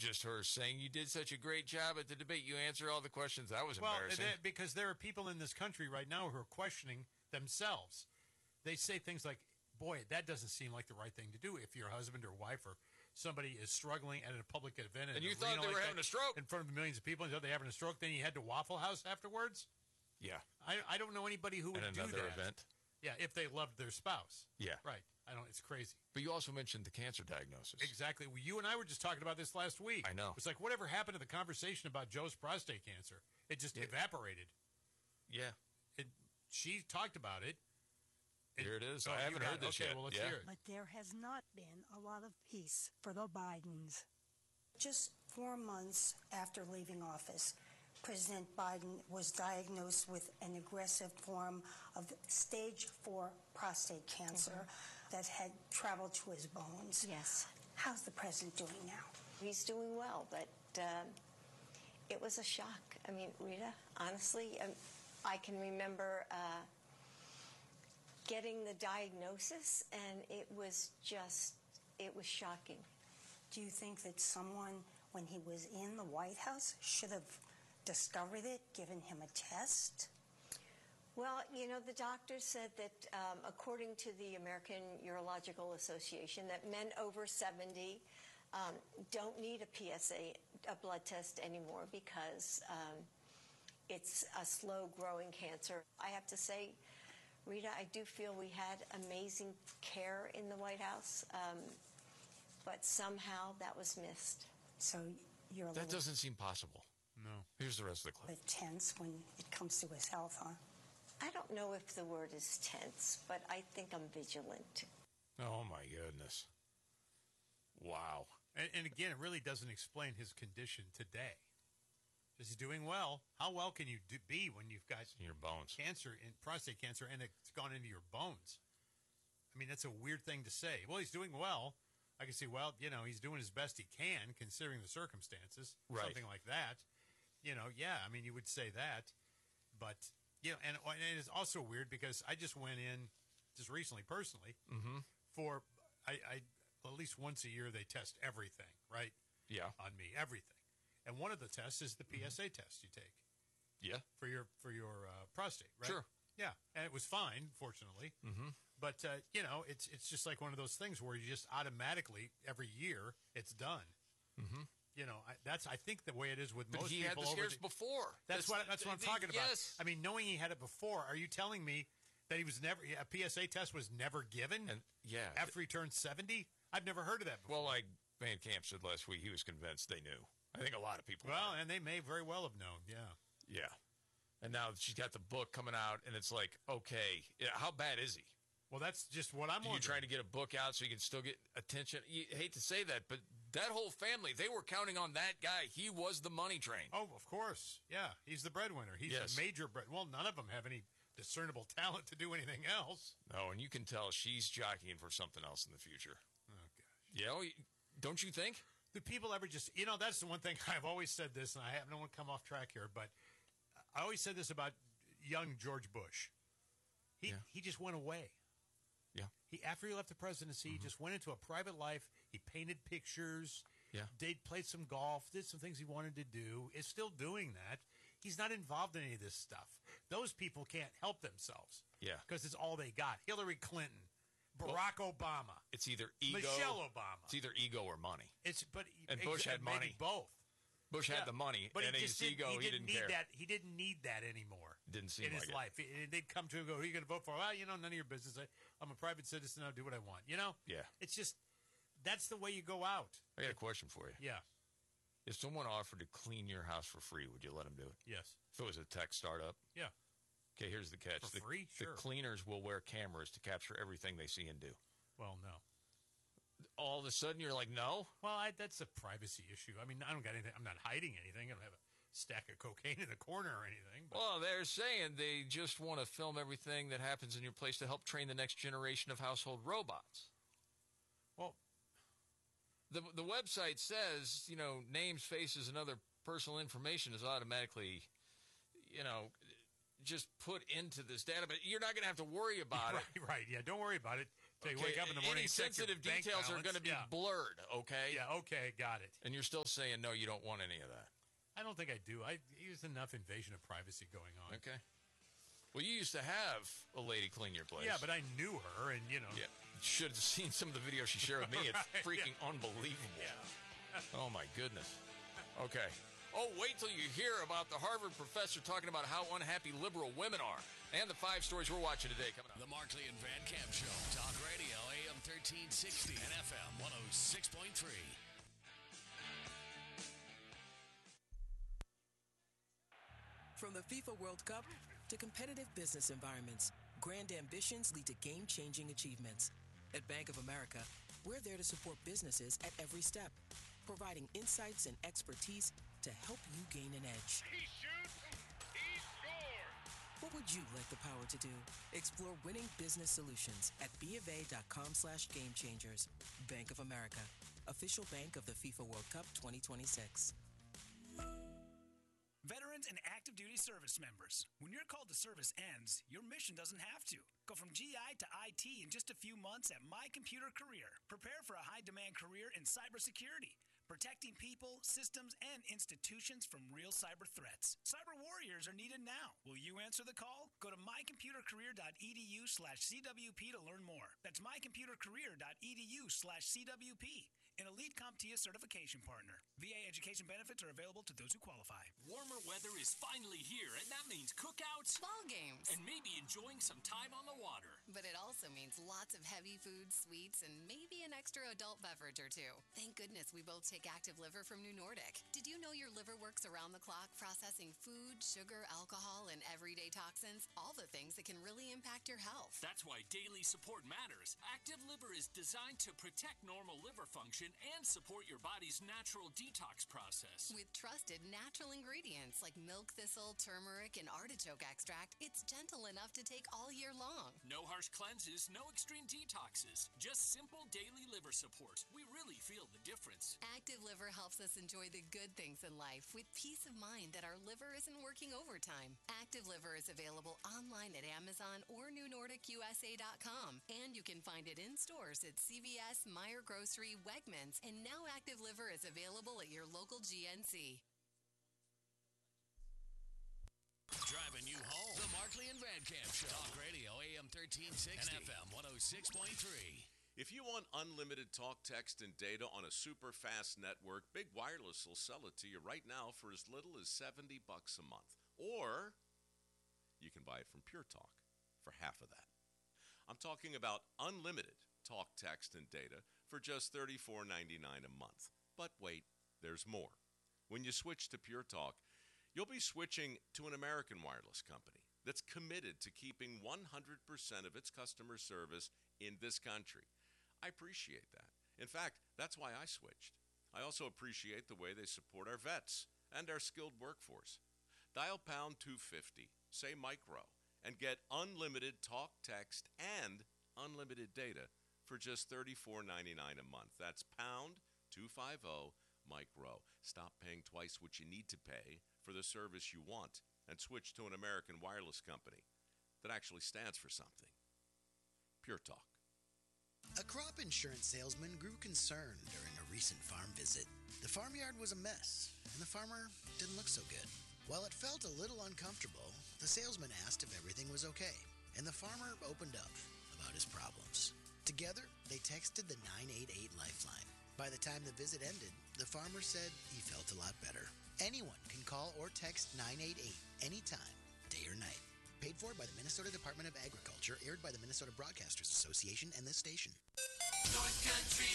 just her saying you did such a great job at the debate. You answered all the questions. That was embarrassing. Because there are people in this country right now who are questioning themselves. They say things like, boy, that doesn't seem like the right thing to do if your husband or wife or somebody is struggling at a public event. And you thought they were having a stroke. In front of millions of people and thought they were having a stroke. Then you head to Waffle House afterwards? Yeah. I don't know anybody who would do that. Another event? Yeah, if they loved their spouse. Yeah. Right. It's crazy. But you also mentioned the cancer diagnosis. Exactly. Well, you and I were just talking about this last week. I know. It's like whatever happened to the conversation about Joe's prostate cancer? It just evaporated. Yeah. She talked about it. Here it is. I haven't heard this yet. Well, let's hear it. But there has not been a lot of peace for the Bidens. Just 4 months after leaving office, President Biden was diagnosed with an aggressive form of stage 4 prostate cancer that had traveled to his bones. Yes. How's the president doing now? He's doing well, but it was a shock. I mean, Rita, honestly, I can remember getting the diagnosis, and it was shocking. Do you think that someone, when he was in the White House, should have discovered it, given him a test? Well, the doctor said that according to the American Urological Association, that men over 70 don't need a PSA, a blood test anymore, because it's a slow-growing cancer. I have to say, Rita, I do feel we had amazing care in the White House, but somehow that was missed. So you're That doesn't seem possible. No. Here's the rest of the clip. Tense when it comes to his health, huh? I don't know if the word is tense, but I think I'm vigilant. Oh, my goodness. Wow. And again, it really doesn't explain his condition today. Is he doing well? How well can you be when you've got in your bones cancer, prostate cancer, and it's gone into your bones? I mean, that's a weird thing to say. Well, he's doing well. I can see, he's doing his best he can, considering the circumstances. Right. Something like that. You would say that. But, and it is also weird because I just went in just recently, personally, for, I at least once a year they test everything, right? Yeah. On me, everything. And one of the tests is the PSA test you take. Yeah. For your prostate, right? Sure. Yeah. And it was fine, fortunately. Mm-hmm. But, it's just like one of those things where you just automatically, every year, it's done. Mm-hmm. I think the way it is with most he people. He had the scares before. That's what I'm talking about. Yes. I mean, knowing he had it before, are you telling me that a PSA test was never given? After he turned 70? I've never heard of that before. Well, like Van Camp said last week, he was convinced they knew. I think a lot of people. Well, and they may very well have known. Yeah. Yeah. And now she's got the book coming out, and it's like, okay, how bad is he? Well, that's just what I'm wondering. You trying to get a book out so you can still get attention? You hate to say that, but that whole family, they were counting on that guy. He was the money train. Oh, of course. Yeah, he's the breadwinner. He's a major Well, none of them have any discernible talent to do anything else. No, and you can tell she's jockeying for something else in the future. Oh, gosh. Yeah, don't you think? Do people ever just, that's the one thing I've always said this, and I don't want to come off track here, but I always said this about young George Bush. He just went away. Yeah. After he left the presidency, he just went into a private life. He painted pictures. Yeah. Played some golf, did some things he wanted to do, is still doing that. He's not involved in any of this stuff. Those people can't help themselves. Yeah. Because it's all they got. Hillary Clinton, Barack Obama. It's either ego. Michelle Obama. It's either ego or money. And Bush had money. Maybe both. Bush had the money, but and his ego, he didn't care. He didn't need that anymore. Didn't seem in like his it. life. They'd come to him and go, who are you going to vote for? Well, none of your business. I'm a private citizen. I'll do what I want. Yeah. It's just, that's the way you go out. I got a question for you. Yeah. If someone offered to clean your house for free, would you let them do it? Yes. If it was a tech startup? Yeah. Okay, here's the catch. For free? Sure. The cleaners will wear cameras to capture everything they see and do. Well, no. All of a sudden, you're like, no? Well, that's a privacy issue. I mean, I don't got anything. I'm not hiding anything. I don't have a stack of cocaine in the corner or anything. But. Well, they're saying they just want to film everything that happens in your place to help train the next generation of household robots. Well, the website says, names, faces, and other personal information is automatically, just put into this data, but you're not going to have to worry about it. Right, yeah. Don't worry about it. So you wake up in the morning Any and check your sensitive bank details are balance. going to be Yeah. blurred, okay? Yeah, okay, got it. And you're still saying, no, you don't want any of that. I don't think I do. There's enough invasion of privacy going on. Okay. Well, you used to have a lady clean your place. Yeah, but I knew her, and, Yeah. Should have seen some of the videos she shared with me. It's Right, freaking unbelievable. Oh, my goodness. Okay. Oh, wait till you hear about the Harvard professor talking about how unhappy liberal women are. And the 5 stories we're watching today coming up. The Markley and Van Camp Show. Talk Radio, AM 1360 and FM 106.3. From the FIFA World Cup to competitive business environments, grand ambitions lead to game-changing achievements. At Bank of America, we're there to support businesses at every step, providing insights and expertise to help you gain an edge. He shoots, he scores! What would you like the power to do? Explore winning business solutions at BofA.com/gamechangers. Bank of America, official bank of the FIFA World Cup 2026. Veterans and active duty service members, when your call to service ends, your mission doesn't have to. Go from GI to IT in just a few months at My Computer Career. Prepare for a high-demand career in cybersecurity, protecting people, systems, and institutions from real cyber threats. Cyber warriors are needed now. Will you answer the call? Go to mycomputercareer.edu/CWP to learn more. That's mycomputercareer.edu/CWP. An elite CompTIA certification partner. VA education benefits are available to those who qualify. Warmer weather is finally here, and that means cookouts, ball games, and maybe enjoying some time on the water. But it also means lots of heavy food, sweets, and maybe an extra adult beverage or two. Thank goodness we both take Active Liver from New Nordic. Did you know your liver works around the clock processing food, sugar, alcohol, and everyday toxins? All the things that can really impact your health. That's why daily support matters. Active Liver is designed to protect normal liver function and support your body's natural detox process. With trusted natural ingredients like milk thistle, turmeric, and artichoke extract, it's gentle enough to take all year long. No harsh cleanses, no extreme detoxes. Just simple daily liver support. We really feel the difference. Active Liver helps us enjoy the good things in life with peace of mind that our liver isn't working overtime. Active Liver is available online at Amazon or NewNordicUSA.com. And you can find it in stores at CVS, Meijer Grocery, Wegmans, and now Active Liver is available at your local GNC. Driving you home. The Markley and Van Camp Show. Talk Radio, AM 1360 and FM 106.3. If you want unlimited talk, text, and data on a super fast network, Big Wireless will sell it to you right now for as little as $70 a month. Or you can buy it from Pure Talk for half of that. I'm talking about unlimited talk, text, and data for just $34.99 a month. But wait, there's more. When you switch to Pure Talk, you'll be switching to an American wireless company that's committed to keeping 100% of its customer service in this country. I appreciate that. In fact, that's why I switched. I also appreciate the way they support our vets and our skilled workforce. Dial pound 250, say micro, and get unlimited talk, text, and unlimited data for just $34.99 a month. That's pound 250 micro. Stop paying twice what you need to pay for the service you want and switch to an American wireless company that actually stands for something. Pure Talk. A crop insurance salesman grew concerned during a recent farm visit. The farmyard was a mess, and the farmer didn't look so good. While it felt a little uncomfortable, the salesman asked if everything was okay, and the farmer opened up about his problems. Together, they texted the 988 lifeline. By the time the visit ended, the farmer said he felt a lot better. Anyone can call or text 988 anytime, day or night. Paid for by the Minnesota Department of Agriculture, aired by the Minnesota Broadcasters Association and this station. North Country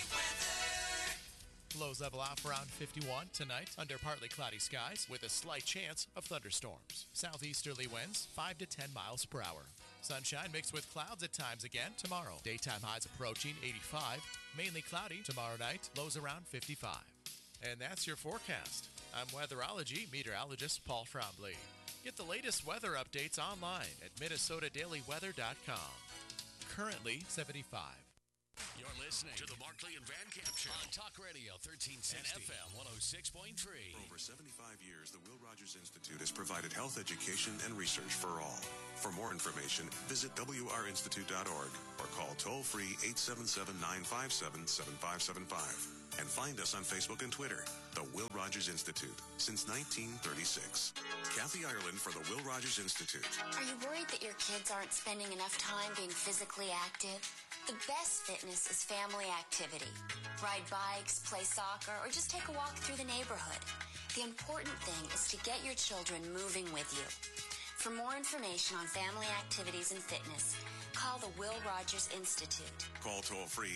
weather. Lows level off around 51 tonight under partly cloudy skies with a slight chance of thunderstorms. Southeasterly winds 5 to 10 miles per hour. Sunshine mixed with clouds at times again tomorrow. Daytime highs approaching 85. Mainly cloudy tomorrow night. Lows around 55. And that's your forecast. I'm weatherology meteorologist Paul Trombley. Get the latest weather updates online at MinnesotaDailyWeather.com. Currently 75. You're listening to the Markley and Van Camp Show on Talk Radio 1360 and FM 106.3. For over 75 years, the Will Rogers Institute has provided health education and research for all. For more information, visit wrinstitute.org or call toll-free 877-957-7575. And find us on Facebook and Twitter, the Will Rogers Institute, since 1936. Kathy Ireland for the Will Rogers Institute. Are you worried that your kids aren't spending enough time being physically active? The best fitness is family activity. Ride bikes, play soccer, or just take a walk through the neighborhood. The important thing is to get your children moving with you. For more information on family activities and fitness, call the Will Rogers Institute. Call toll-free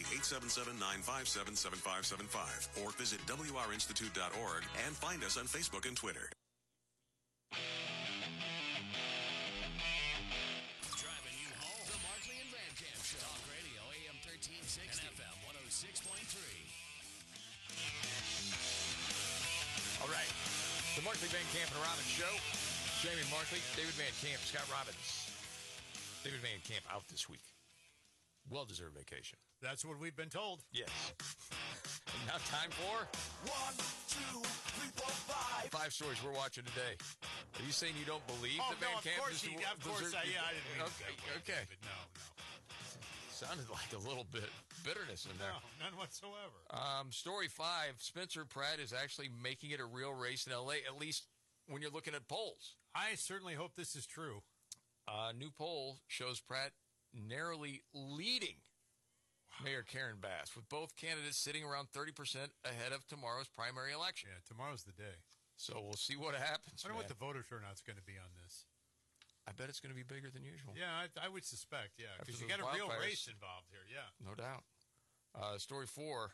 877-957-7575 or visit wrinstitute.org and find us on Facebook and Twitter. Driving you home. The Markley and Van Camp Show. Talk Radio AM 1360 and FM 106.3. All right. The Markley, Van Camp, and Robbins Show. Jamie Markley, David Van Camp, Scott Robbins. David Van Camp out this week. Well-deserved vacation. That's what we've been told. Yes. And now time for 1, 2, 3, 4, 5. 5 stories we're watching today. Are you saying you don't believe that Van Camp I didn't mean okay, okay. But no. Sounded like a little bit bitterness in there. No, none whatsoever. Story 5, Spencer Pratt is actually making it a real race in L.A., at least when you're looking at polls. I certainly hope this is true. A new poll shows Pratt narrowly leading Mayor Karen Bass, with both candidates sitting around 30% ahead of tomorrow's primary election. Yeah, tomorrow's the day. So we'll see what happens. I wonder what the voter turnout's going to be on this. I bet it's going to be bigger than usual. Yeah, I would suspect, yeah. Because you those got a real wildfires. race involved here, yeah. No doubt. Story 4,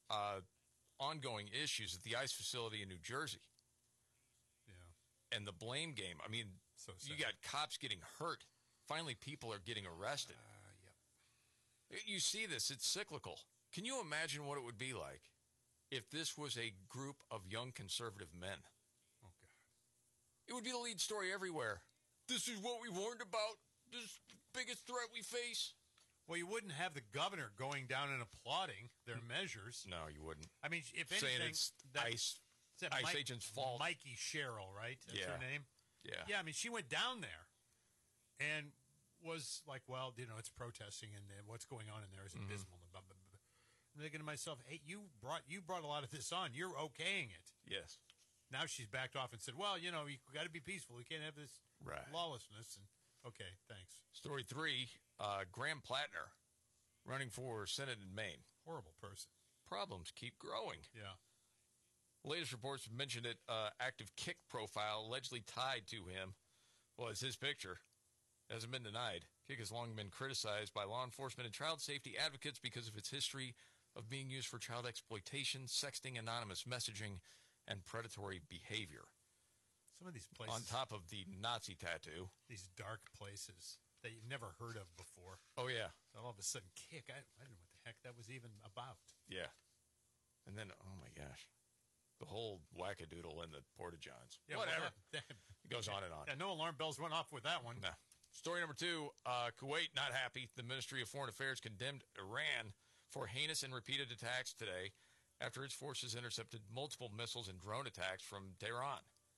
ongoing issues at the ICE facility in New Jersey. Yeah. And the blame game. I mean, so you got cops getting hurt. Finally, people are getting arrested. Yep. You see this. It's cyclical. Can you imagine what it would be like if this was a group of young conservative men? Oh, God. It would be the lead story everywhere. This is what we warned about. This is the biggest threat we face. Well, you wouldn't have the governor going down and applauding their measures. No, you wouldn't. I mean, if saying anything, it's ICE agent's fault. Mikey Sherrill, right? That's her name? Yeah. Yeah, I mean, she went down there and was like, well, you know, it's protesting and what's going on in there is abysmal. Blah, blah, blah. I'm thinking to myself, hey, you brought a lot of this on. You're okaying it. Yes. Now she's backed off and said, well, you know, you got to be peaceful. We can't have this lawlessness. And okay, thanks. Story 3, Graham Plattner running for Senate in Maine. Horrible person. Problems keep growing. Yeah. Latest reports mentioned it, active kick profile allegedly tied to him. Well, it's his picture. Hasn't been denied. Kick has long been criticized by law enforcement and child safety advocates because of its history of being used for child exploitation, sexting, anonymous messaging, and predatory behavior. Some of these places. On top of the Nazi tattoo. These dark places that you've never heard of before. Oh, yeah. So all of a sudden, kick. I didn't know what the heck that was even about. Yeah. And then, oh my gosh, the whole wackadoodle in the Porta-Johns. Yeah, whatever. Well, it goes on and on. Yeah, no alarm bells went off with that one. No. Story number 2, Kuwait not happy. The Ministry of Foreign Affairs condemned Iran for heinous and repeated attacks today after its forces intercepted multiple missiles and drone attacks from Tehran.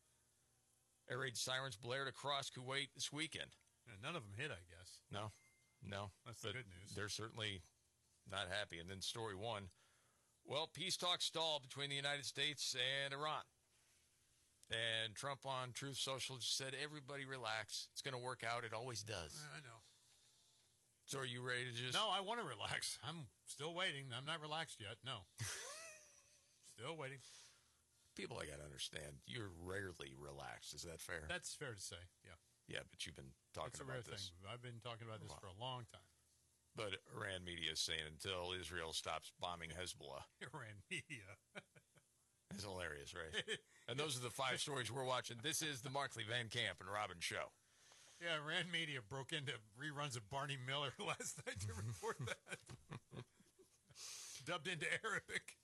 Air raid sirens blared across Kuwait this weekend. Yeah, none of them hit, I guess. No. That's the good news. They're certainly not happy. And then story 1, well, peace talks stalled between the United States and Iran. And Trump on Truth Social just said, everybody relax. It's going to work out. It always does. I know. So are you ready to just... No, I want to relax. I'm still waiting. I'm not relaxed yet. No. Still waiting. People, I got to understand, you're rarely relaxed. Is that fair? That's fair to say, yeah. Yeah, but you've been talking It's a about rare this. thing. I've been talking about this for a long time. But Iran media is saying until Israel stops bombing Hezbollah. Iran media. It's hilarious, right? And those are the 5 stories we're watching. This is the Markley, Van Camp, and Robbins Show. Yeah, Iran media broke into reruns of Barney Miller last night to report that. Dubbed into Arabic.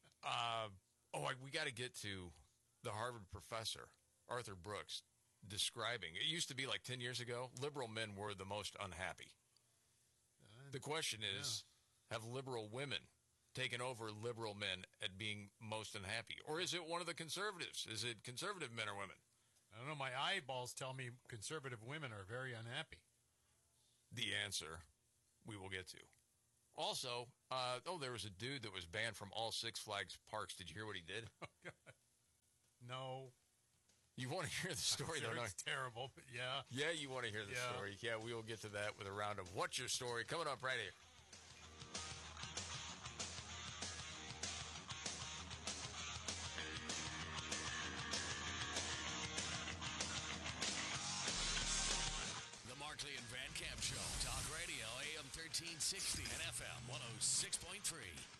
We got to get to the Harvard professor, Arthur Brooks, describing. It used to be like 10 years ago, liberal men were the most unhappy. The question is, have liberal women taken over liberal men at being most unhappy? Or is it one of the conservatives? Is it conservative men or women? I don't know. My eyeballs tell me conservative women are very unhappy. The answer we will get to. Also, there was a dude that was banned from all Six Flags parks. Did you hear what he did? Oh, God. No. You want to hear the story, sure, though? It's terrible, but yeah. Yeah, you want to hear the story. Yeah, we will get to that with a round of What's Your Story coming up right here. The Markley and Van Camp Show. Talk Radio, AM 1360 and FM 106.3.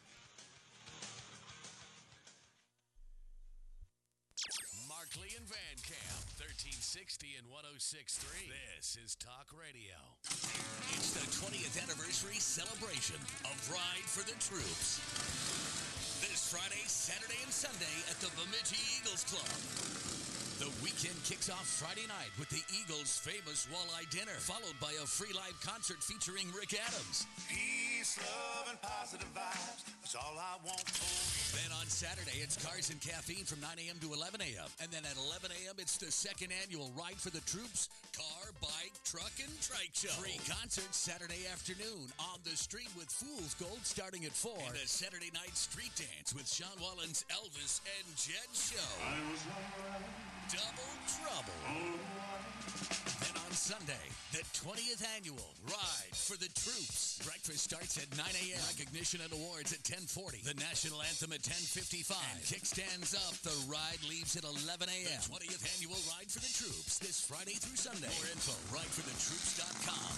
Markley and Van Camp, 1360 and 106.3. This is Talk Radio. It's the 20th anniversary celebration of Ride for the Troops. This Friday, Saturday, and Sunday at the Bemidji Eagles Club. The weekend kicks off Friday night with the Eagles' famous walleye dinner, followed by a free live concert featuring Rick Adams. Peace, love, and positive vibes. That's all I want. Then on Saturday, it's Cars and Caffeine from 9 a.m. to 11 a.m. And then at 11 a.m., it's the second annual Ride for the Troops car, bike, truck, and trike show. Free concerts Saturday afternoon on the street with Fool's Gold starting at 4. And a Saturday night street dance with Sean Wallen's Elvis and Jed show. Double trouble. Then on Sunday, the 20th annual Ride for the Troops. Breakfast starts at 9 a.m. Recognition and awards at 10:40. The national anthem at 10:55. And kickstands up. The ride leaves at 11 a.m. The 20th annual Ride for the Troops this Friday through Sunday. More info, rideforthetroops.com.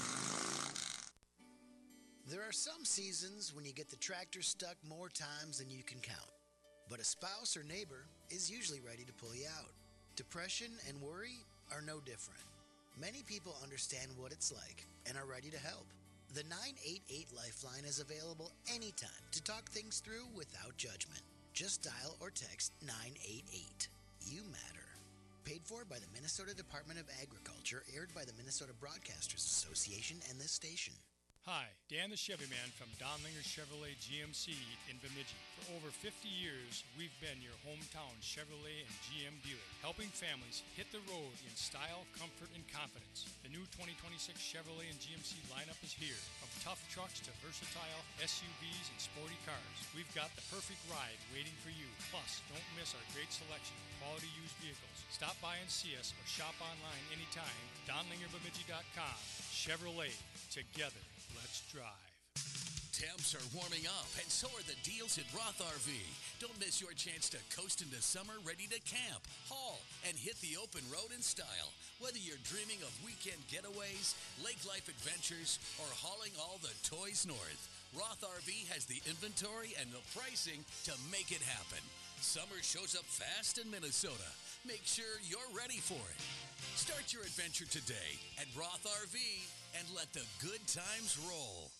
There are some seasons when you get the tractor stuck more times than you can count. But a spouse or neighbor is usually ready to pull you out. Depression and worry are no different. Many people understand what it's like and are ready to help. The 988 Lifeline is available anytime to talk things through without judgment. Just dial or text 988. You matter. Paid for by the Minnesota Department of Agriculture, aired by the Minnesota Broadcasters Association and this station. Hi, Dan the Chevy Man from Donlinger Chevrolet GMC in Bemidji. For over 50 years, we've been your hometown Chevrolet and GM dealer, helping families hit the road in style, comfort, and confidence. The new 2026 Chevrolet and GMC lineup is here. From tough trucks to versatile SUVs and sporty cars, we've got the perfect ride waiting for you. Plus, don't miss our great selection of quality used vehicles. Stop by and see us or shop online anytime. DonlingerBemidji.com. Chevrolet. Together. Let's drive. Temps are warming up, and so are the deals at Roth RV. Don't miss your chance to coast into summer ready to camp, haul, and hit the open road in style. Whether you're dreaming of weekend getaways, lake life adventures, or hauling all the toys north, Roth RV has the inventory and the pricing to make it happen. Summer shows up fast in Minnesota. Make sure you're ready for it. Start your adventure today at Roth RV and let the good times roll.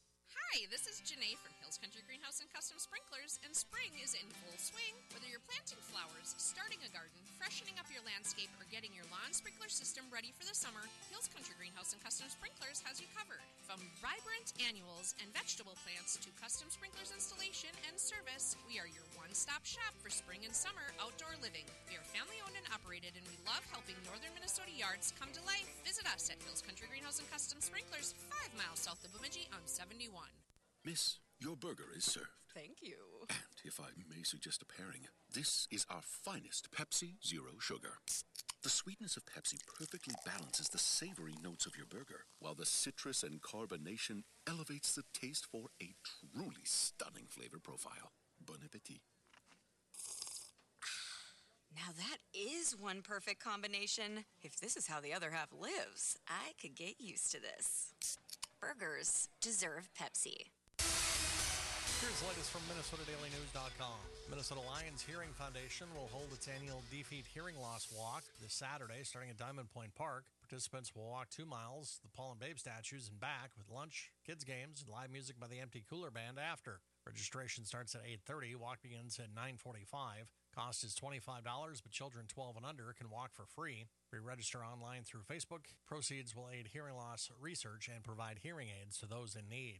Hi, this is Janae from Hills Country Greenhouse and Custom Sprinklers, and spring is in full swing. Whether you're planting flowers, starting a garden, freshening up your landscape, or getting your lawn sprinkler system ready for the summer, Hills Country Greenhouse and Custom Sprinklers has you covered. From vibrant annuals and vegetable plants to custom sprinklers installation and service, we are your one-stop shop for spring and summer outdoor living. We are family-owned and operated, and we love helping northern Minnesota yards come to life. Visit us at Hills Country Greenhouse and Custom Sprinklers, 5 miles south of Bemidji on 71. Miss, your burger is served. Thank you. And if I may suggest a pairing, this is our finest Pepsi Zero Sugar. The sweetness of Pepsi perfectly balances the savory notes of your burger, while the citrus and carbonation elevates the taste for a truly stunning flavor profile. Bon appetit. Now that is one perfect combination. If this is how the other half lives, I could get used to this. Burgers deserve Pepsi. Here's the latest from MinnesotaDailyNews.com. Minnesota Lions Hearing Foundation will hold its annual Defeat Hearing Loss Walk this Saturday, starting at Diamond Point Park. Participants will walk 2 miles, the Paul and Babe statues, and back with lunch, kids' games, and live music by the Empty Cooler Band after. Registration starts at 8:30. Walk begins at 9:45. Cost is $25, but children 12 and under can walk for free. Pre-register online through Facebook. Proceeds will aid hearing loss research and provide hearing aids to those in need.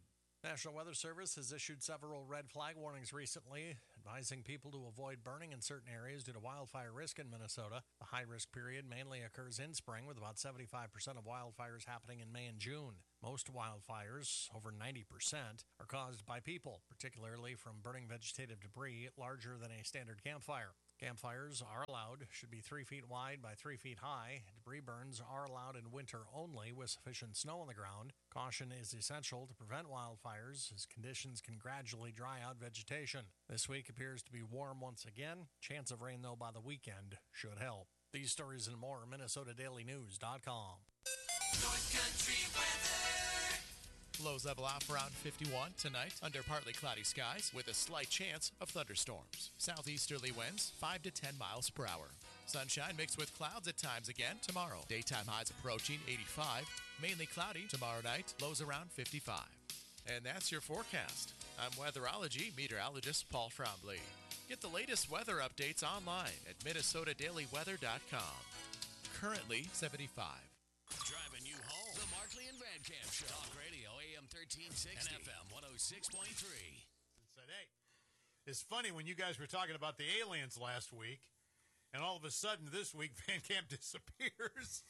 National Weather Service has issued several red flag warnings recently, advising people to avoid burning in certain areas due to wildfire risk in Minnesota. The high-risk period mainly occurs in spring, with about 75% of wildfires happening in May and June. Most wildfires, over 90%, are caused by people, particularly from burning vegetative debris larger than a standard campfire. Campfires are allowed, should be 3 feet wide by 3 feet high. Debris burns are allowed in winter only with sufficient snow on the ground. Caution is essential to prevent wildfires as conditions can gradually dry out vegetation. This week appears to be warm once again. Chance of rain, though, by the weekend should help. These stories and more, MinnesotaDailyNews.com. North Country weather. Lows level out for around 51 tonight under partly cloudy skies with a slight chance of thunderstorms. Southeasterly winds 5 to 10 miles per hour. Sunshine mixed with clouds at times again tomorrow. Daytime highs approaching 85. Mainly cloudy tomorrow night. Lows around 55. And that's your forecast. I'm weatherology meteorologist Paul Trombley. Get the latest weather updates online at MinnesotaDailyWeather.com. Currently 75. Driving you home. The Markley and Van Camp Show. Talk Radio, AM 1360 and FM 106.3. Said, hey, it's funny when you guys were talking about the aliens last week, and all of a sudden this week Van Camp disappears.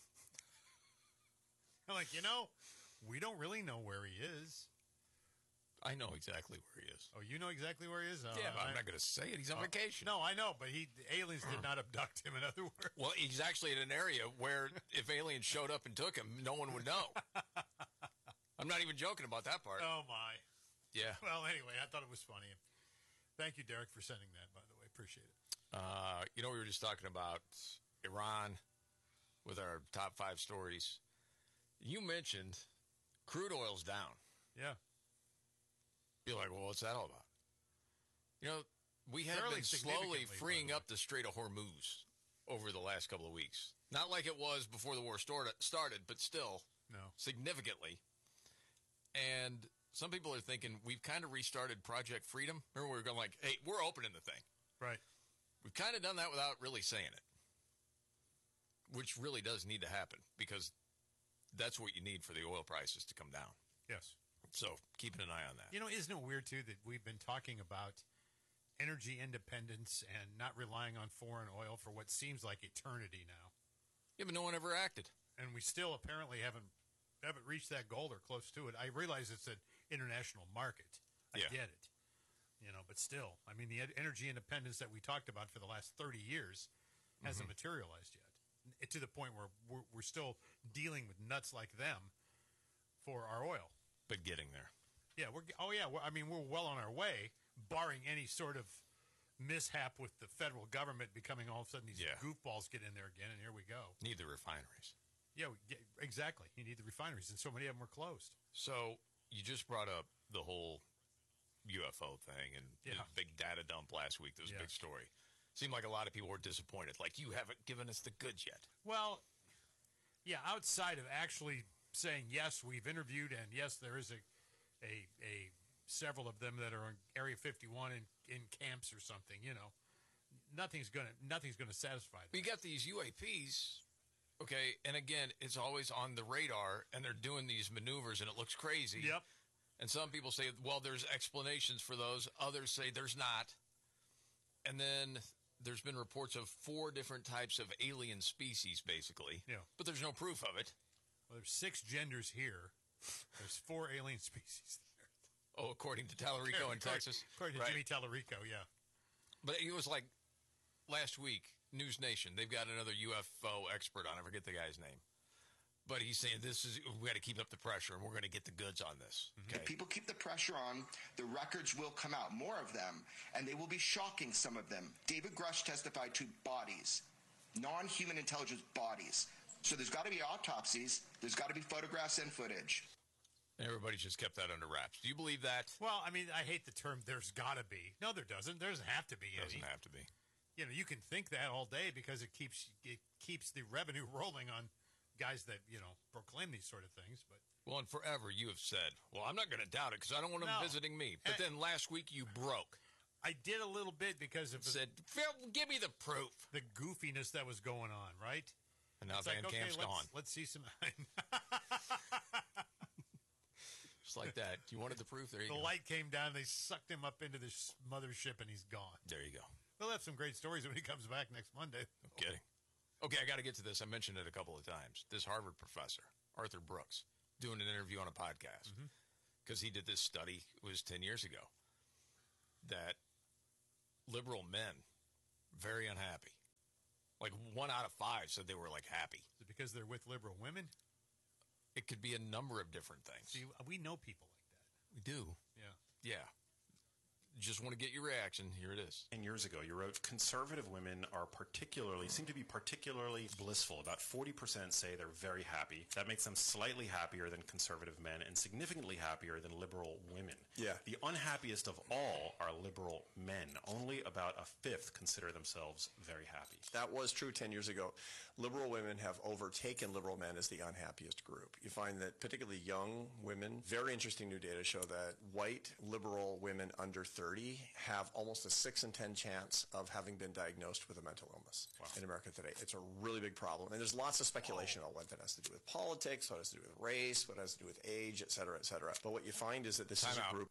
I'm like, we don't really know where he is. I know exactly where he is. Oh, you know exactly where he is? Yeah, but I'm not going to say it. He's on vacation. No, I know, but the aliens did not abduct him, in other words. Well, he's actually in an area where if aliens showed up and took him, no one would know. I'm not even joking about that part. Oh, my. Yeah. Well, anyway, I thought it was funny. Thank you, Derek, for sending that, by the way. Appreciate it. We were just talking about Iran with our top 5 stories. You mentioned crude oil's down. Yeah. You're like, well, what's that all about? We have been slowly freeing up the Strait of Hormuz over the last couple of weeks. Not like it was before the war started, but still significantly. And some people are thinking we've kind of restarted Project Freedom. Remember, we were going like, hey, we're opening the thing. Right. We've kind of done that without really saying it, which really does need to happen because that's what you need for the oil prices to come down. Yes. So keeping an eye on that. Isn't it weird, too, that we've been talking about energy independence and not relying on foreign oil for what seems like eternity now? Yeah, but no one ever acted. And we still apparently haven't reached that goal or close to it. I realize it's an international market. I get it. But still, I mean, the energy independence that we talked about for the last 30 years hasn't materialized yet, to the point where we're still dealing with nuts like them for our oil. But getting there. Yeah, we're well on our way, barring any sort of mishap with the federal government becoming all of a sudden these goofballs get in there again, and here we go. Need the refineries. Yeah, exactly. You need the refineries, and so many of them are closed. So you just brought up the whole UFO thing and the big data dump last week. That was a big story. Seemed like a lot of people were disappointed. Like, you haven't given us the goods yet. Well, yeah, outside of actually saying, yes, we've interviewed, and yes, there is a several of them that are in Area 51 in camps or something, nothing's gonna satisfy them. We got these UAPs, okay, and again, it's always on the radar, and they're doing these maneuvers, and it looks crazy. Yep. And some people say, well, there's explanations for those. Others say there's not. And then there's been reports of 4 different types of alien species, basically. Yeah. But there's no proof of it. Well, there's 6 genders here. There's 4 alien species there. Oh, according to Tallarico in Texas? According to Jimmy Tallarico, yeah. But it was like last week, News Nation, they've got another UFO expert on. I forget the guy's name. But he's saying we got to keep up the pressure, and we're going to get the goods on this. Okay? If people keep the pressure on, the records will come out, more of them, and they will be shocking, some of them. David Grush testified to bodies, non-human intelligence bodies. So there's got to be autopsies, there's got to be photographs and footage. Everybody just kept that under wraps. Do you believe that? Well, I mean, I hate the term "there's got to be." No, there doesn't. There doesn't have to be any. Doesn't have to be. You can think that all day because it keeps the revenue rolling on guys that, proclaim these sort of things. But well, and forever you have said, well, I'm not going to doubt it because I don't want them visiting me. But then last week you broke. I did a little bit because of said, Phil, give me the proof. The goofiness that was going on, right? And now Van Camp's gone. Let's see some. Just like that. You wanted the proof? There you The go. light came down, they sucked him up into the mothership, and he's gone. There you go. We'll have some great stories when he comes back next Monday. No kidding. Okay, I got to get to this. I mentioned it a couple of times. This Harvard professor, Arthur Brooks, doing an interview on a podcast because he did this study, it was 10 years ago, that liberal men, very unhappy. Like 1 out of 5 said they were like happy. Is it because they're with liberal women? It could be a number of different things. See, we know people like that. We do. Yeah. Yeah. Just want to get your reaction. Here it is. 10 years ago, you wrote, conservative women seem to be particularly blissful. About 40% say they're very happy. That makes them slightly happier than conservative men and significantly happier than liberal women. Yeah. The unhappiest of all are liberal men. Only about a fifth consider themselves very happy. That was true 10 years ago. Liberal women have overtaken liberal men as the unhappiest group. You find that particularly young women, very interesting new data show that white liberal women under 30 have almost a 6 in 10 chance of having been diagnosed with a mental illness in America today. It's a really big problem. And there's lots of speculation about what that has to do with politics, what has to do with race, what has to do with age, et cetera, et cetera. But what you find is that this is a group.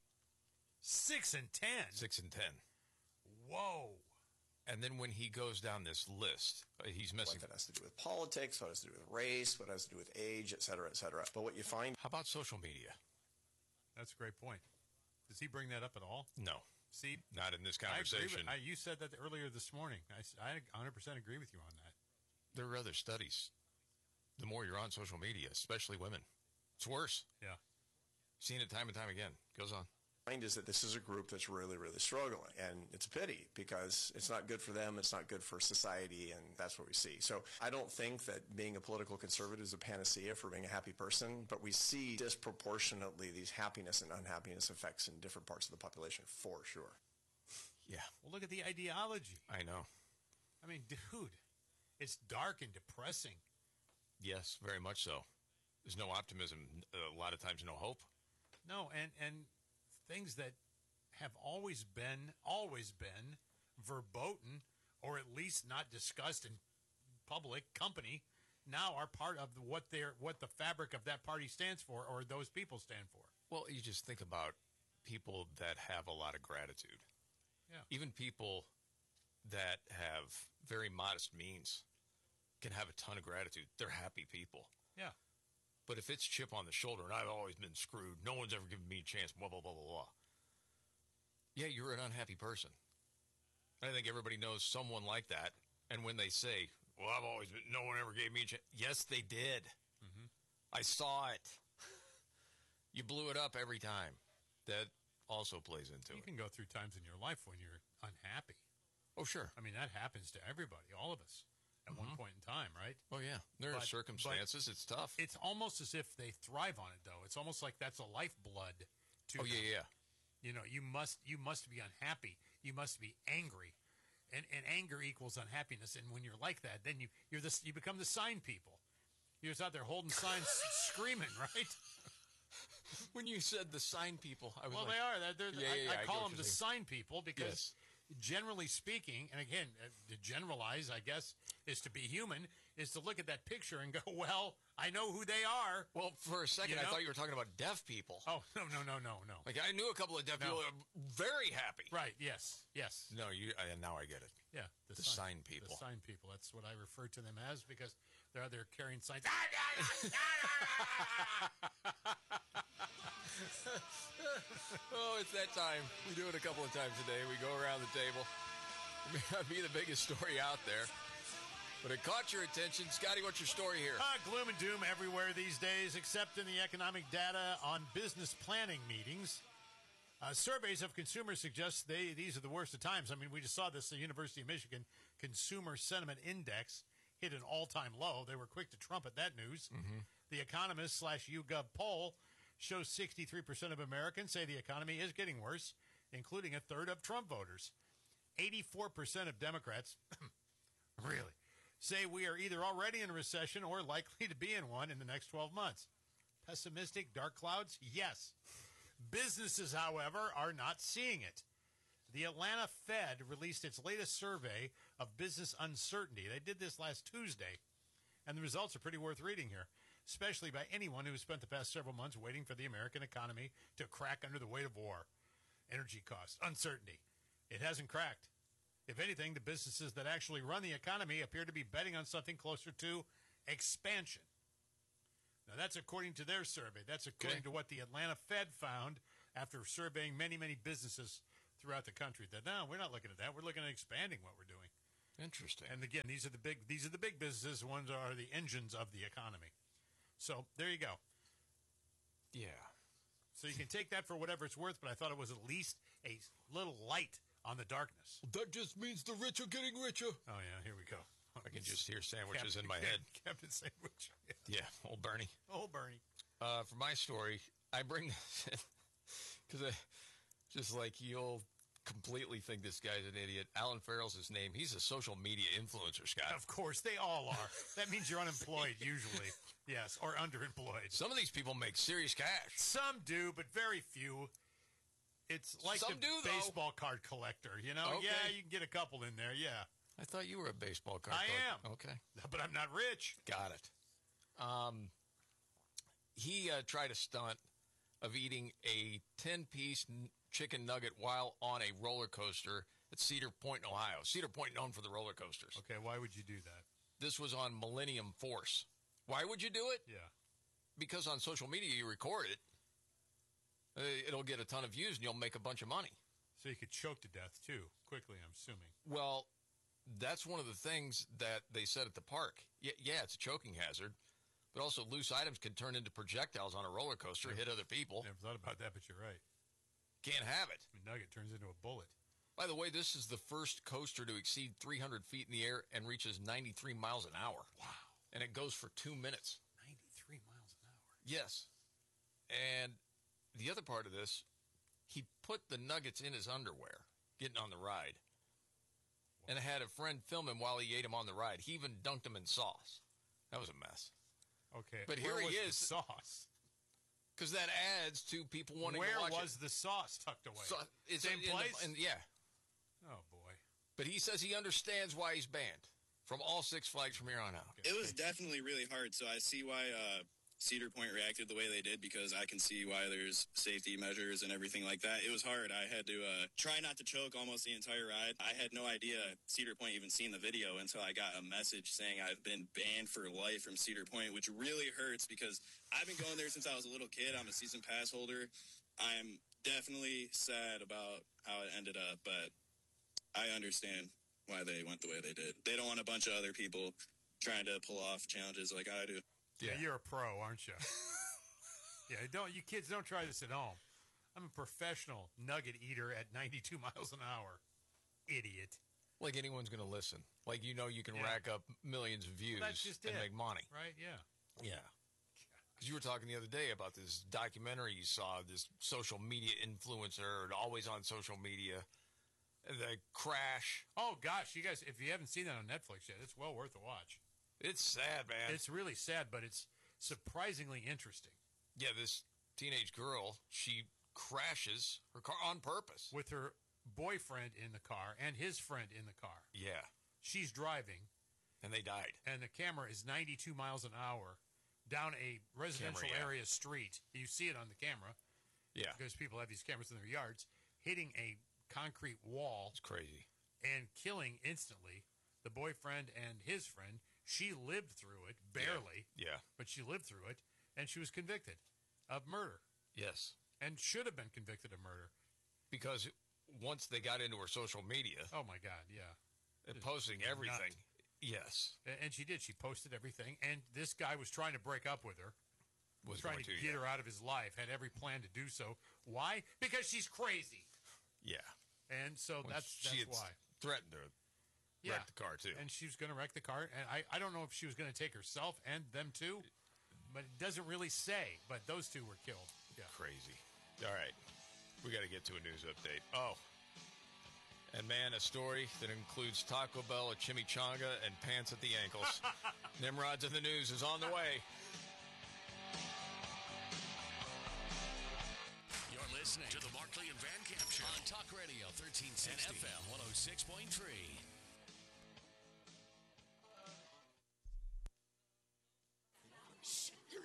6 in 10? 6 in 10. Whoa. And then when he goes down this list, he's missing. What that has to do with politics, what has to do with race, what has to do with age, et cetera, et cetera. But what you find... How about social media? That's a great point. Does he bring that up at all? No. See? Not in this conversation. You said that earlier this morning. I 100% agree with you on that. There are other studies. The more you're on social media, especially women, it's worse. Yeah. Seen it time and time again. Goes on. Find is that this is a group that's really, really struggling. And it's a pity because it's not good for them. It's not good for society. And that's what we see. So I don't think that being a political conservative is a panacea for being a happy person. But we see disproportionately these happiness and unhappiness effects in different parts of the population for sure. Yeah. Well, look at the ideology. I know. I mean, dude, it's dark and depressing. Yes, very much so. There's no optimism. A lot of times, no hope. No, and things that have always been verboten, or at least not discussed in public company, now are part of what the fabric of that party stands for, or those people stand for. Well, you just think about people that have a lot of gratitude. Yeah. Even people that have very modest means can have a ton of gratitude. They're happy people. Yeah. But if it's chip on the shoulder, and I've always been screwed, no one's ever given me a chance, blah, blah, blah, blah, blah. Yeah, you're an unhappy person. I think everybody knows someone like that. And when they say, well, I've always been, no one ever gave me a chance. Yes, they did. Mm-hmm. I saw it. You blew it up every time. That also plays into it. You can go through times in your life when you're unhappy. Oh, sure. I mean, that happens to everybody, all of us. At one point in time, right? Oh, yeah. There are circumstances. It's tough. It's almost as if they thrive on it, though. It's almost like that's a lifeblood to them. Yeah. You know, you must be unhappy. You must be angry. And anger equals unhappiness. And when you're like that, then you become the sign people. You're just out there holding signs, screaming, right? When you said the sign people, I was well, like... they are. I call them the sign people because... Yes. Generally speaking, and again, to generalize, I guess, is to be human, is to look at that picture and go, well, I know who they are. Well, for a second, I thought you were talking about deaf people. Oh, no. Like, I knew a couple of deaf people that were very happy. Right, yes. No, now I get it. Yeah. The sign people. The sign people. That's what I refer to them as because they're out there carrying signs. Oh, it's that time. We do it a couple of times a day. We go around the table. It may not be the biggest story out there, but it caught your attention. Scotty, what's your story here? Gloom and doom everywhere these days, except in the economic data on business planning meetings. Surveys of consumers suggest these are the worst of times. I mean, we just saw this. The University of Michigan Consumer Sentiment Index hit an all-time low. They were quick to trumpet that news. Mm-hmm. The Economist/YouGov poll shows 63% of Americans say the economy is getting worse, including a third of Trump voters. 84% of Democrats, really, say we are either already in a recession or likely to be in one in the next 12 months. Pessimistic, dark clouds? Yes. Businesses, however, are not seeing it. The Atlanta Fed released its latest survey of business uncertainty. They did this last Tuesday, and the results are pretty worth reading here. especially by anyone who has spent the past several months waiting for the American economy to crack under the weight of war, energy costs, uncertainty. It hasn't cracked. If anything, the businesses that actually run the economy appear to be betting on something closer to expansion. Now, that's according to their survey. That's according to what the Atlanta Fed found after surveying many, many businesses throughout the country. That, no, we're not looking at that. We're looking at expanding what we're doing. Interesting. And again, these are the big businesses. The ones are the engines of the economy. So there you go. Yeah. So you can take that for whatever it's worth, but I thought it was at least a little light on the darkness. That just means the rich are getting richer. Oh, yeah, here we go. I can just hear sandwiches in my head. Captain Sandwich. Yeah, old Bernie. Old Bernie. For my story, I bring this in because just like you'll completely think this guy's an idiot. Alan Farrell's his name. He's a social media influencer, Scott. Of course, they all are. That means you're unemployed usually. Yes, or underemployed. Some of these people make serious cash. Some do, but very few. It's like Some the do, baseball card collector, you know? Okay. Yeah, you can get a couple in there, yeah. I thought you were a baseball card I collector. am. Okay. But I'm not rich. Got it. He tried a stunt of eating a 10-piece chicken nugget while on a roller coaster at Cedar Point, Ohio. Cedar Point known for the roller coasters. Okay, why would you do that? This was on Millennium Force. Why would you do it? Yeah. Because on social media you record it. It'll get a ton of views and you'll make a bunch of money. So you could choke to death, too, quickly, I'm assuming. Well, that's one of the things that they said at the park. Yeah, it's a choking hazard, but also loose items can turn into projectiles on a roller coaster, hit other people. Never thought about that, but you're right. Can't have it. I mean, nugget turns into a bullet. By the way, this is the first coaster to exceed 300 feet in the air and reaches 93 miles an hour. Wow. And it goes for 2 minutes. 93 miles an hour. Yes. And the other part of this, he put the nuggets in his underwear, getting on the ride, and had a friend film him while he ate them on the ride. He even dunked them in sauce. That was a mess. Okay. But here Where he was is. the sauce? Because that adds to people wanting to watch it. Where was the sauce tucked away? It's Same place? Yeah. Oh, boy. But he says he understands why he's banned from all Six Flags from here on out. It was definitely really hard, so I see why Cedar Point reacted the way they did, because I can see why there's safety measures and everything like that. It was hard. I had to try not to choke almost the entire ride. I had no idea Cedar Point even seen the video until I got a message saying I've been banned for life from Cedar Point, which really hurts because I've been going there since I was a little kid. I'm a season pass holder. I'm definitely sad about how it ended up, but I understand why they went the way they did. They don't want a bunch of other people trying to pull off challenges like I do. Yeah, you're a pro, aren't you? Yeah, you kids don't try this at home. I'm a professional nugget eater at 92 miles an hour. Idiot. Like anyone's going to listen. Like you can rack up millions of views That's just and it. make money. Right, yeah. Yeah. Because you were talking the other day about this documentary you saw, this social media influencer, always on social media, the crash. Oh, gosh, you guys, if you haven't seen that on Netflix yet, it's well worth a watch. It's sad, man. It's really sad, but it's surprisingly interesting. Yeah, this teenage girl, she crashes her car on purpose. With her boyfriend in the car and his friend in the car. Yeah. She's driving. And they died. And the camera is 92 miles an hour down a residential area street. You see it on the camera. Yeah. Because people have these cameras in their yards. Hitting a concrete wall. It's crazy. And killing instantly the boyfriend and his friend. She lived through it, barely. Yeah. But she lived through it, and she was convicted of murder. Yes. And should have been convicted of murder. Because once they got into her social media. Oh, my God, yeah. And posting everything. Yes. And she did. She posted everything. And this guy was trying to break up with her. Was trying to get her out of his life. Had every plan to do so. Why? Because she's crazy. Yeah. And so that's why. Threatened her. Wreck the car, too. And she was going to wreck the car. And I don't know if she was going to take herself and them, too. But it doesn't really say. But those two were killed. Yeah. Crazy. All right. We got to get to a news update. Oh. And, man, a story that includes Taco Bell, a chimichanga, and pants at the ankles. Nimrod's in the news is on the way. You're listening to the Markley and Van Camp Show on Talk Radio 1360 and FM 106.3. You're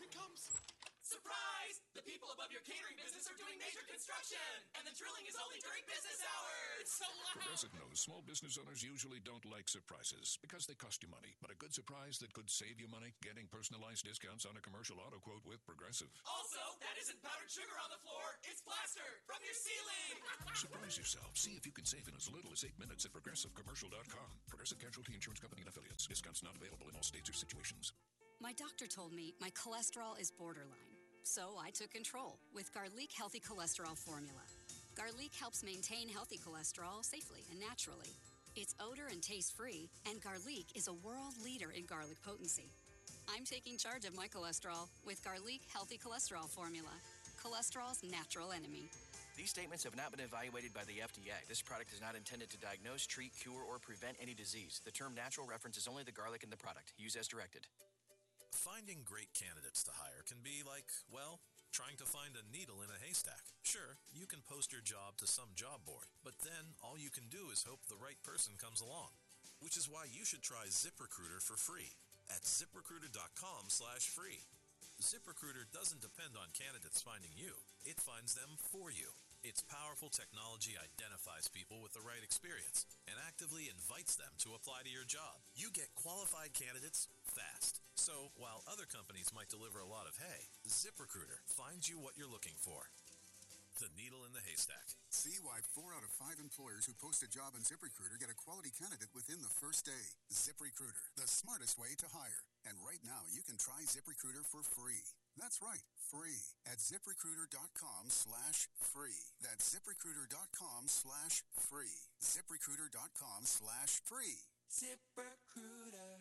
doing major construction, and the drilling is only during business hours. It's so loud. Progressive knows small business owners usually don't like surprises because they cost you money. But a good surprise that could save you money, getting personalized discounts on a commercial auto quote with Progressive. Also, that isn't powdered sugar on the floor. It's plaster from your ceiling. Surprise yourself. See if you can save in as little as 8 minutes at ProgressiveCommercial.com. Progressive Casualty Insurance Company and Affiliates. Discounts not available in all states or situations. My doctor told me my cholesterol is borderline, so I took control with Garlic Healthy Cholesterol Formula. Garlic helps maintain healthy cholesterol safely and naturally. It's odor and taste-free, and Garlic is a world leader in garlic potency. I'm taking charge of my cholesterol with Garlic Healthy Cholesterol Formula, cholesterol's natural enemy. These statements have not been evaluated by the FDA. This product is not intended to diagnose, treat, cure, or prevent any disease. The term natural references only the garlic in the product. Use as directed. Finding great candidates to hire can be like, well, trying to find a needle in a haystack. Sure, you can post your job to some job board, but then all you can do is hope the right person comes along. Which is why you should try ZipRecruiter for free at ZipRecruiter.com/free. ZipRecruiter doesn't depend on candidates finding you. It finds them for you. Its powerful technology identifies people with the right experience and actively invites them to apply to your job. You get qualified candidates fast. So, while other companies might deliver a lot of hay, ZipRecruiter finds you what you're looking for. The needle in the haystack. See why 4 out of 5 employers who post a job on ZipRecruiter get a quality candidate within the first day. ZipRecruiter, the smartest way to hire. And right now, you can try ZipRecruiter for free. That's right, free at ZipRecruiter.com/free. That's ZipRecruiter.com/free. ZipRecruiter.com/free. ZipRecruiter.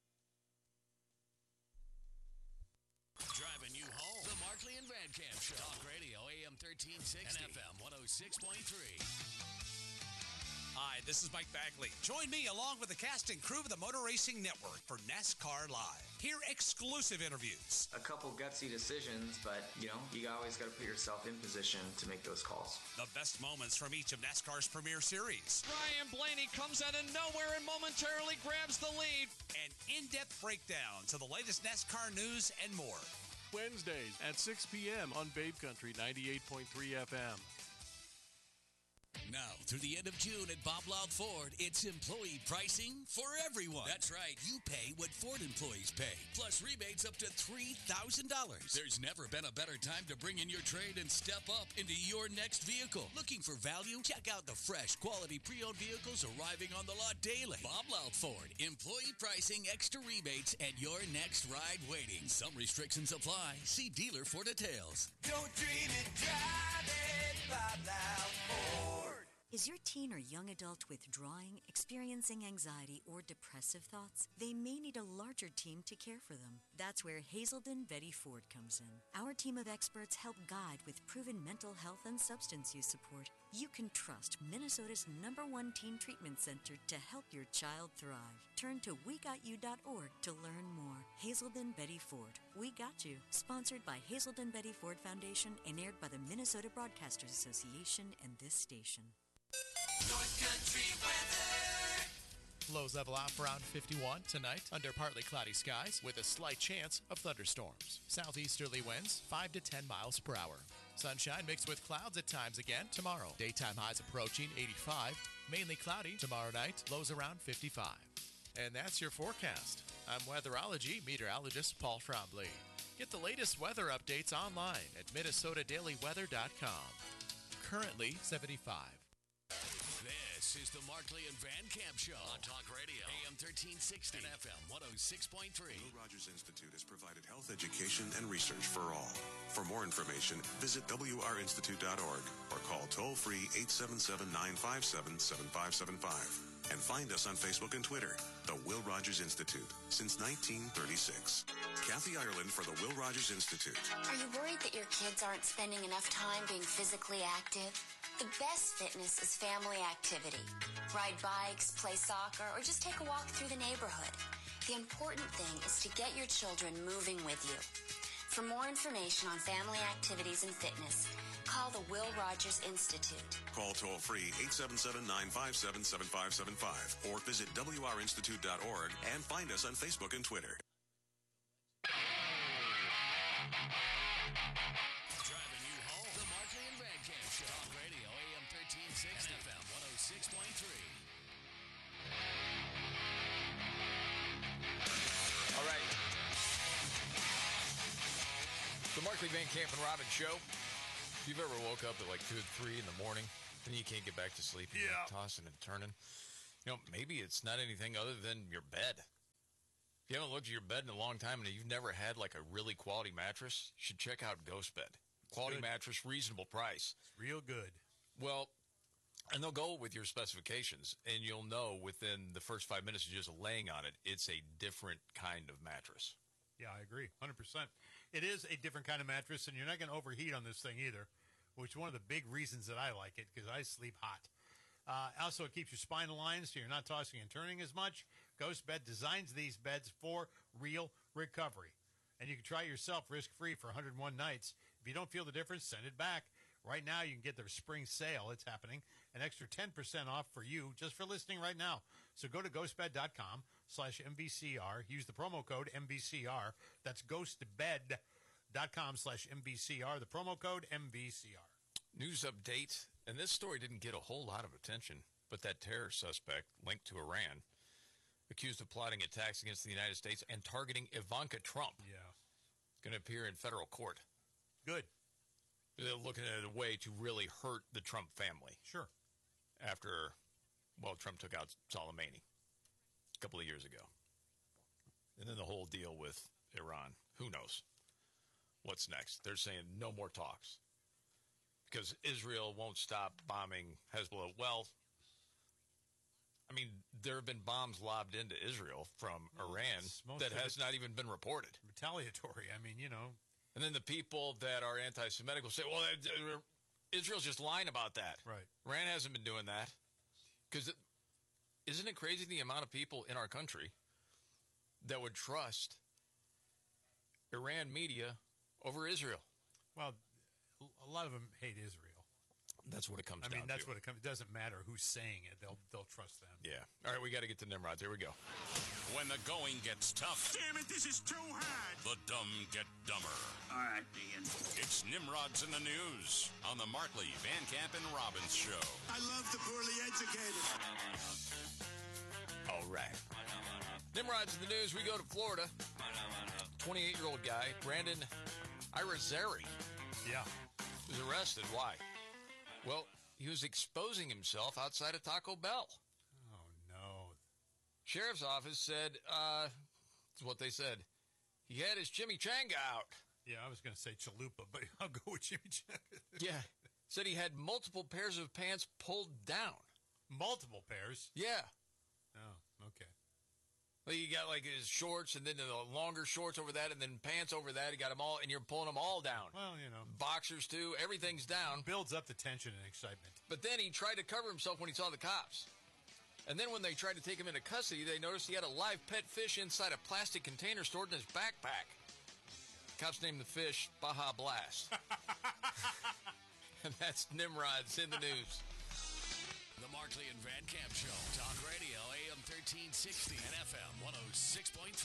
Driving you home. The Markley and Van Camp Show. Talk Radio, AM 1360 and FM 106.3. Hi, this is Mike Bagley. Join me along with the cast and crew of the Motor Racing Network for NASCAR Live. Hear exclusive interviews. A couple gutsy decisions, but, you always got to put yourself in position to make those calls. The best moments from each of NASCAR's premier series. Ryan Blaney comes out of nowhere and momentarily grabs the lead. And in-depth breakdowns of the latest NASCAR news and more. Wednesdays at 6 p.m. on Babe Country 98.3 FM. Now, through the end of June at Bob Loud Ford, it's employee pricing for everyone. That's right. You pay what Ford employees pay, plus rebates up to $3,000. There's never been a better time to bring in your trade and step up into your next vehicle. Looking for value? Check out the fresh, quality pre-owned vehicles arriving on the lot daily. Bob Loud Ford. Employee pricing, extra rebates, and your next ride waiting. Some restrictions apply. See dealer for details. Don't dream it, drive it, Bob Loud Ford. Is your teen or young adult withdrawing, experiencing anxiety, or depressive thoughts? They may need a larger team to care for them. That's where Hazelden Betty Ford comes in. Our team of experts help guide with proven mental health and substance use support. You can trust Minnesota's #1 teen treatment center to help your child thrive. Turn to WeGotYou.org to learn more. Hazelden Betty Ford. We Got You. Sponsored by Hazelden Betty Ford Foundation and aired by the Minnesota Broadcasters Association and this station. North Country weather. Lows level out for around 51 tonight under partly cloudy skies with a slight chance of thunderstorms. Southeasterly winds 5 to 10 miles per hour. Sunshine mixed with clouds at times again tomorrow. Daytime highs approaching 85. Mainly cloudy tomorrow night. Lows around 55. And that's your forecast. I'm weatherology meteorologist Paul Trombley. Get the latest weather updates online at MinnesotaDailyWeather.com. Currently 75. This is the Markley and Van Camp Show on Talk Radio, AM 1360 and FM 106.3. Will Rogers Institute has provided health education and research for all. For more information, visit WRInstitute.org or call toll-free 877-957-7575. And find us on Facebook and Twitter, the Will Rogers Institute, since 1936. Kathy Ireland for the Will Rogers Institute. Are you worried that your kids aren't spending enough time being physically active? The best fitness is family activity. Ride bikes, play soccer, or just take a walk through the neighborhood. The important thing is to get your children moving with you. For more information on family activities and fitness, call the Will Rogers Institute. Call toll-free 877-957-7575 or visit WRInstitute.org and find us on Facebook and Twitter. Driving you home. The Markley and The Markley, Van Camp, and Robbins Show. If you've ever woke up at like 2 or 3 in the morning, and you can't get back to sleep, and you're tossing and turning, maybe it's not anything other than your bed. If you haven't looked at your bed in a long time and you've never had like a really quality mattress, you should check out Ghost Bed. Quality mattress, reasonable price. It's real good. Well, and they'll go with your specifications, and you'll know within the first 5 minutes of just laying on it, it's a different kind of mattress. Yeah, I agree, 100%. It is a different kind of mattress, and you're not going to overheat on this thing either, which is one of the big reasons that I like it, because I sleep hot. Also, it keeps your spine aligned, so you're not tossing and turning as much. Ghost Bed designs these beds for real recovery. And you can try it yourself risk-free for 101 nights. If you don't feel the difference, send it back. Right now, you can get their spring sale. It's happening. An extra 10% off for you just for listening right now. So go to ghostbed.com/MVCR. Use the promo code MVCR. That's ghostbed.com/MVCR. The promo code MVCR. News update. And this story didn't get a whole lot of attention, but that terror suspect linked to Iran, accused of plotting attacks against the United States and targeting Ivanka Trump. Yeah. Going to appear in federal court. Good. They're looking at a way to really hurt the Trump family. Sure. After, Trump took out Soleimani a couple of years ago. And then the whole deal with Iran. Who knows what's next? They're saying no more talks because Israel won't stop bombing Hezbollah. Well, I mean, there have been bombs lobbed into Israel from Iran that has not even been reported. Retaliatory. I mean, And then the people that are anti-Semitic will say, well, Israel's just lying about that. Right. Iran hasn't been doing that. Because isn't it crazy the amount of people in our country that would trust Iran media over Israel? Well, a lot of them hate Israel. That's what it comes down to. I mean, that's what it comes. It doesn't matter who's saying it; they'll trust them. Yeah. All right, we got to get to Nimrods. Here we go. When the going gets tough. Damn it, this is too hard. The dumb get dumber. All right, Ian. It's Nimrods in the News on the Markley, Van Camp, and Robbins Show. I love the poorly educated. All right. Nimrods in the News. We go to Florida. 28-year-old guy, Brandon Irizarry. Yeah. Was arrested. Why? Well, he was exposing himself outside of Taco Bell. Oh, no. Sheriff's office said, that's what they said. He had his chimichanga out. Yeah, I was going to say chalupa, but I'll go with chimichanga. Yeah. Said he had multiple pairs of pants pulled down. Multiple pairs? Yeah. Oh, okay. Well, you got like his shorts and then the longer shorts over that and then pants over that. He got them all, and you're pulling them all down. Well, Boxers, too. Everything's down. Builds up the tension and excitement. But then he tried to cover himself when he saw the cops. And then when they tried to take him into custody, they noticed he had a live pet fish inside a plastic container stored in his backpack. Cops named the fish Baja Blast. And that's Nimrod's in the News. The Markley and Van Camp Show. Talk Radio, AM 1360 and FM 106.3.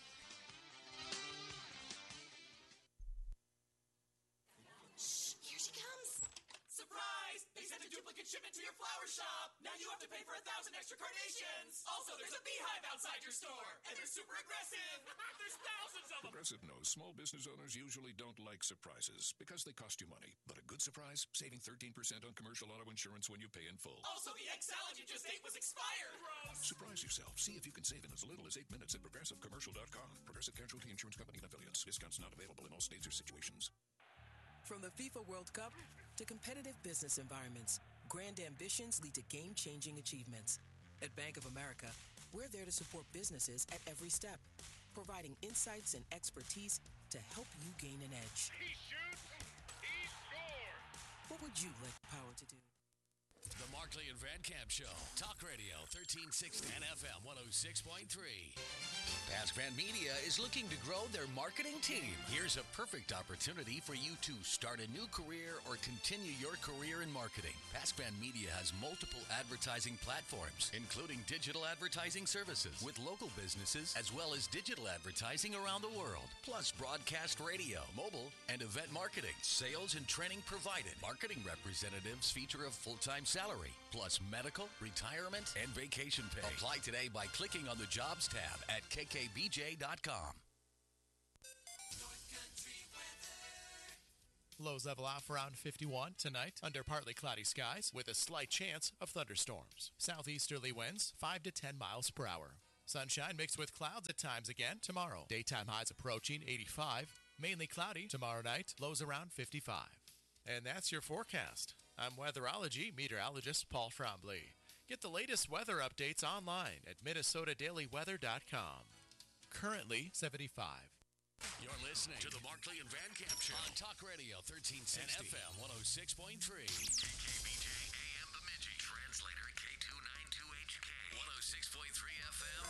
Shh, here she comes. Surprise! They sent a duplicate shipment to your flower shop. Now you have to pay for 1,000 extra carnations. Also, there's a beehive outside your store, and they're super aggressive. There's thousands of them. Progressive knows small business owners usually don't like surprises because they cost you money. But a good surprise, saving 13% on commercial auto insurance when you pay in full. Also, the egg salad you just ate was expired. Gross. Surprise yourself. See if you can save in as little as 8 minutes at ProgressiveCommercial.com. Progressive Casualty Insurance Company and Affiliates. Discounts not available in all states or situations. From the FIFA World Cup to competitive business environments, grand ambitions lead to game-changing achievements. At Bank of America, we're there to support businesses at every step, providing insights and expertise to help you gain an edge. He shoots, he scores. What would you like the power to do? The Markley and Van Camp Show. Talk Radio 1360 and FM 106.3. Pasquan Media is looking to grow their marketing team. Here's a perfect opportunity for you to start a new career or continue your career in marketing. Pasquan Media has multiple advertising platforms, including digital advertising services with local businesses, as well as digital advertising around the world, plus broadcast radio, mobile, and event marketing. Sales and training provided. Marketing representatives feature a full-time salary, plus medical, retirement, and vacation pay. Apply today by clicking on the Jobs tab at kkbj.com. Lows level off around 51 tonight under partly cloudy skies with a slight chance of thunderstorms. Southeasterly winds 5 to 10 miles per hour. Sunshine mixed with clouds at times again tomorrow. Daytime highs approaching 85. Mainly cloudy tomorrow night. Lows around 55. And that's your forecast. I'm weatherology meteorologist Paul Trombley. Get the latest weather updates online at MinnesotaDailyWeather.com. Currently 75. You're listening to the Markley and Van Camp Show on Talk Radio 1360 and FM 106.3. KKBJ AM Bemidji. Translator K292HK 106.3 FM.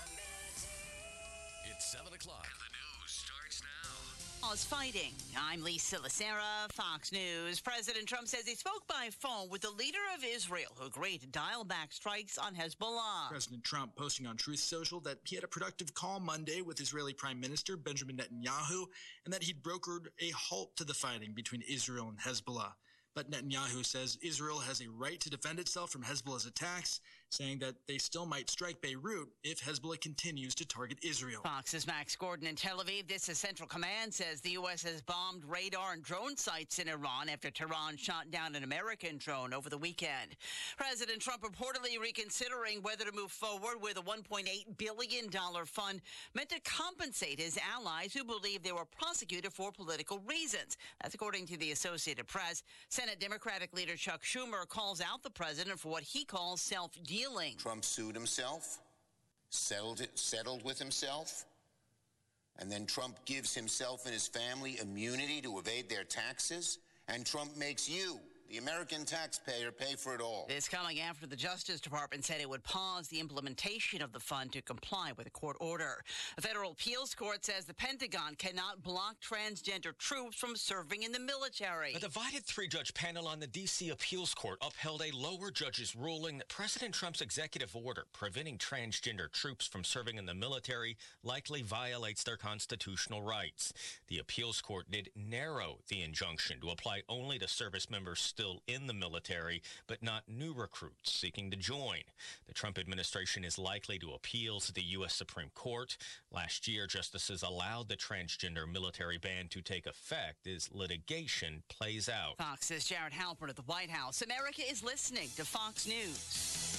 It's 7 o'clock and the news starts now. Is fighting. I'm Lisa Lacera, Fox News. President Trump says he spoke by phone with the leader of Israel, who agreed to dial back strikes on Hezbollah. President Trump posting on Truth Social that he had a productive call Monday with Israeli Prime Minister Benjamin Netanyahu and that he'd brokered a halt to the fighting between Israel and Hezbollah. But Netanyahu says Israel has a right to defend itself from Hezbollah's attacks, saying that they still might strike Beirut if Hezbollah continues to target Israel. Fox's Max Gordon in Tel Aviv. This is Central Command says the U.S. has bombed radar and drone sites in Iran after Tehran shot down an American drone over the weekend. President Trump reportedly reconsidering whether to move forward with a $1.8 billion fund meant to compensate his allies who believe they were prosecuted for political reasons. That's according to the Associated Press. Senate Democratic leader Chuck Schumer calls out the president for what he calls self-dealing. Trump sued himself, settled with himself, and then Trump gives himself and his family immunity to evade their taxes, and Trump makes you, the American taxpayer, pay for it all. This coming after the Justice Department said it would pause the implementation of the fund to comply with a court order. A federal appeals court says the Pentagon cannot block transgender troops from serving in the military. A divided three-judge panel on the D.C. appeals court upheld a lower judge's ruling that President Trump's executive order preventing transgender troops from serving in the military likely violates their constitutional rights. The appeals court did narrow the injunction to apply only to service members still in the military, but not new recruits seeking to join. The Trump administration is likely to appeal to the U.S. Supreme Court. Last year, justices allowed the transgender military ban to take effect as litigation plays out. Fox's Jared Halpern at the White House. America is listening to Fox News.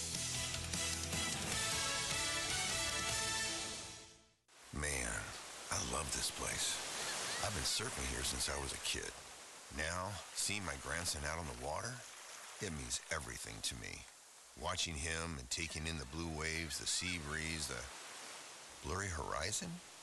Man, I love this place. I've been surfing here since I was a kid. Now, seeing my grandson out on the water, it means everything to me. Watching him and taking in the blue waves, the sea breeze, the blurry horizon.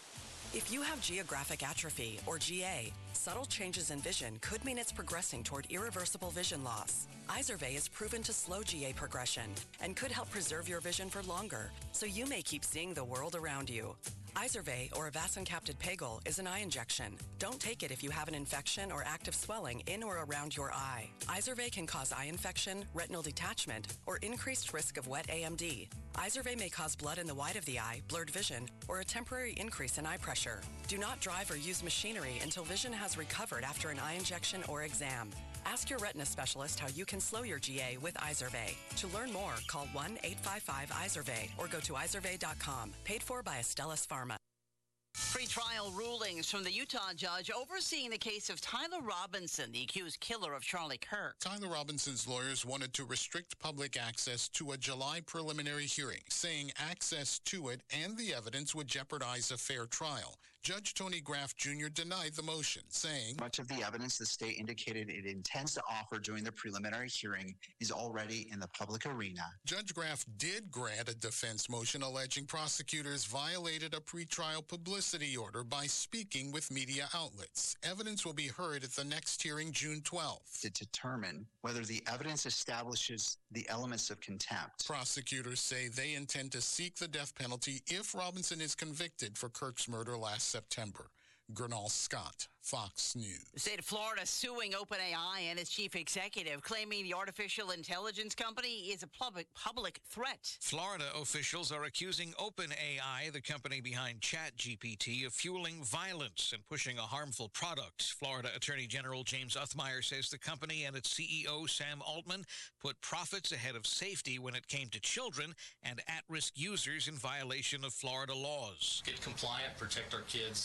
If you have geographic atrophy, or GA, subtle changes in vision could mean it's progressing toward irreversible vision loss. Izervay is proven to slow GA progression and could help preserve your vision for longer, so you may keep seeing the world around you. Izervay, or avacincaptad pegol, is an eye injection. Don't take it if you have an infection or active swelling in or around your eye. Izervay can cause eye infection, retinal detachment, or increased risk of wet AMD. Izervay may cause blood in the white of the eye, blurred vision, or a temporary increase in eye pressure. Do not drive or use machinery until vision has recovered after an eye injection or exam. Ask your retina specialist how you can slow your GA with Izervay. To learn more, call 1-855-IZERVAY or go to izervay.com. Paid for by Astellas Pharma. Pre-trial rulings from the Utah judge overseeing the case of Tyler Robinson, the accused killer of Charlie Kirk. Tyler Robinson's lawyers wanted to restrict public access to a July preliminary hearing, saying access to it and the evidence would jeopardize a fair trial. Judge Tony Graff Jr. denied the motion, saying, "Much of the evidence the state indicated it intends to offer during the preliminary hearing is already in the public arena." Judge Graff did grant a defense motion alleging prosecutors violated a pretrial publicity order by speaking with media outlets. Evidence will be heard at the next hearing June 12th. To determine whether the evidence establishes the elements of contempt. Prosecutors say they intend to seek the death penalty if Robinson is convicted for Kirk's murder last September. Gernal Scott, Fox News. The state of Florida suing OpenAI and its chief executive, claiming the artificial intelligence company is a public threat. Florida officials are accusing OpenAI, the company behind ChatGPT, of fueling violence and pushing a harmful product. Florida Attorney General James Uthmeier says the company and its CEO, Sam Altman, put profits ahead of safety when it came to children and at-risk users in violation of Florida laws. Get compliant, protect our kids.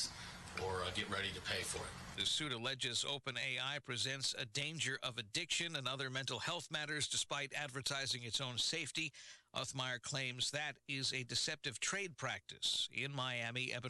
or get ready to pay for it. The suit alleges OpenAI presents a danger of addiction and other mental health matters despite advertising its own safety. Uthmeier claims that is a deceptive trade practice. In Miami, Eben